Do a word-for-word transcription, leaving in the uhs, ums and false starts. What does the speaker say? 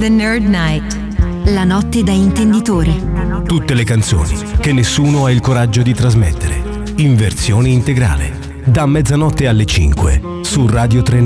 The Nerd Night. La notte da intenditore. Tutte le canzoni che nessuno ha il coraggio di trasmettere. In versione integrale. Da mezzanotte alle cinque su Radio tre.